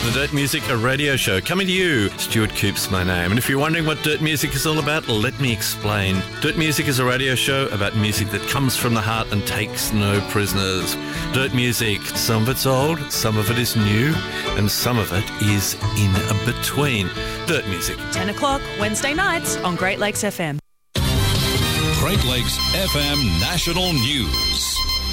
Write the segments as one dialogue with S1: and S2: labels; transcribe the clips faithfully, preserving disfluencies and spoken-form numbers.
S1: The Dirt Music, a radio show coming to you. Stuart Coop's my name. And if you're wondering what Dirt Music is all about, let me explain. Dirt Music is a radio show about music that comes from the heart and takes no prisoners. Dirt Music, some of it's old, some of it is new, and some of it is in between. Dirt Music.
S2: ten o'clock, Wednesday nights on Great Lakes F M.
S3: Great Lakes F M National News.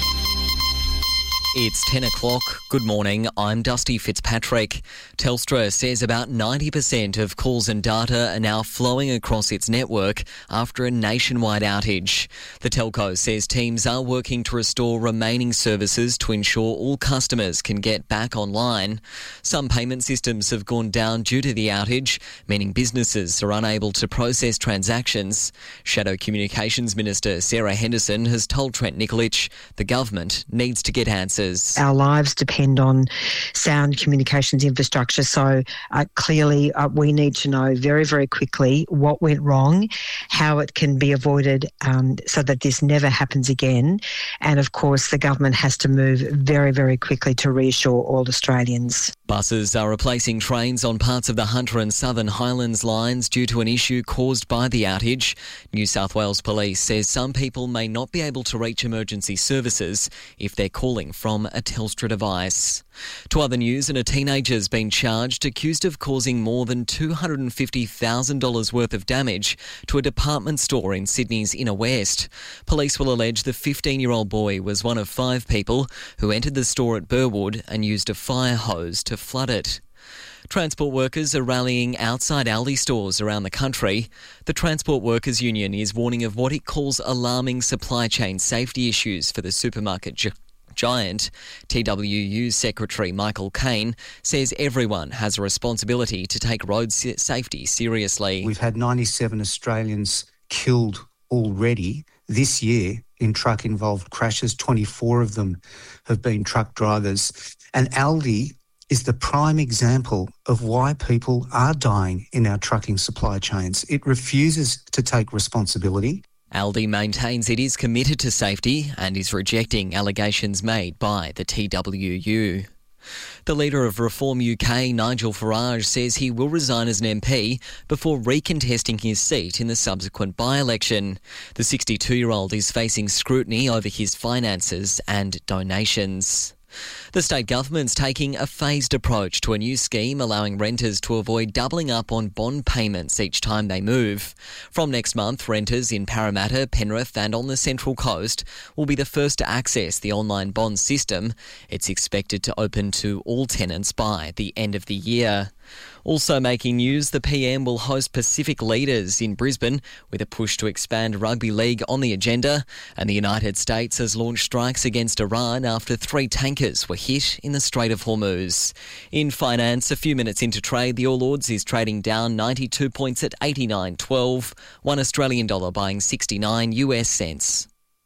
S4: It's ten o'clock. Good morning. I'm Dusty Fitzpatrick. Telstra says about ninety percent of calls and data are now flowing across its network after a nationwide outage. The telco says teams are working to restore remaining services to ensure all customers can get back online. Some payment systems have gone down due to the outage, meaning businesses are unable to process transactions. Shadow Communications Minister Sarah Henderson has told Trent Nikolic the government needs to get answers.
S5: Our lives depend on sound communications infrastructure, so uh, clearly uh, we need to know very, very quickly what went wrong, how it can be avoided um, so that this never happens again. And of course, the government has to move very, very quickly to reassure all Australians.
S4: Buses are replacing trains on parts of the Hunter and Southern Highlands lines due to an issue caused by the outage. New South Wales Police says some people may not be able to reach emergency services if they're calling from a Telstra device. To other news, and a teenager's been charged accused of causing more than two hundred fifty thousand dollars worth of damage to a department store in Sydney's Inner West. Police will allege the fifteen-year-old boy was one of five people who entered the store at Burwood and used a fire hose to flood it. Transport workers are rallying outside Aldi stores around the country. The Transport Workers Union is warning of what it calls alarming supply chain safety issues for the supermarket gi- giant. T W U Secretary Michael Caine says everyone has a responsibility to take road se- safety seriously.
S6: We've had ninety-seven Australians killed already this year in truck-involved crashes. twenty-four of them have been truck drivers. And Aldi is the prime example of why people are dying in our trucking supply chains. It refuses to take responsibility.
S4: Aldi maintains it is committed to safety and is rejecting allegations made by the T W U. The leader of Reform U K, Nigel Farage, says he will resign as an M P before recontesting his seat in the subsequent by-election. The sixty-two-year-old is facing scrutiny over his finances and donations. The state government's taking a phased approach to a new scheme allowing renters to avoid doubling up on bond payments each time they move. From next month, renters in Parramatta, Penrith and on the Central Coast will be the first to access the online bond system. It's expected to open to all tenants by the end of the year. Also making news, the P M will host Pacific leaders in Brisbane with a push to expand rugby league on the agenda, and the United States has launched strikes against Iran after three tankers were hit in the Strait of Hormuz. In finance, a few minutes into trade, the All Ords is trading down ninety-two points at eighty-nine twelve, one Australian dollar buying sixty-nine US cents.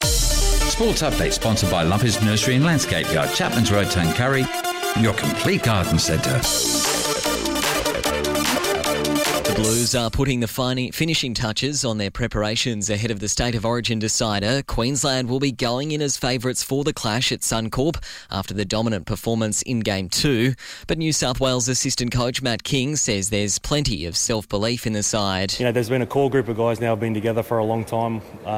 S7: Sports Update sponsored by Lumpers Nursery and Landscape Yard, Chapman's Road, Tuncurry, your complete garden centre.
S4: The Blues are putting the fin- finishing touches on their preparations ahead of the State of Origin decider. Queensland will be going in as favourites for the clash at Suncorp after the dominant performance in Game two. But New South Wales assistant coach Matt King says there's plenty of self-belief in the side.
S8: You know, there's been a core group of guys now been together for a long time. Uh,